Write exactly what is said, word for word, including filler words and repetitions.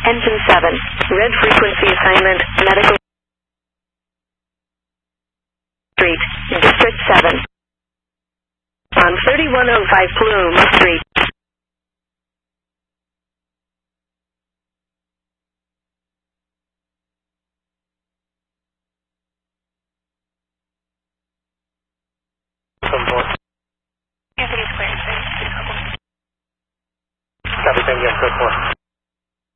Engine seven, red frequency assignment, medical Street, District seven. On thirty-one oh five Plume Street.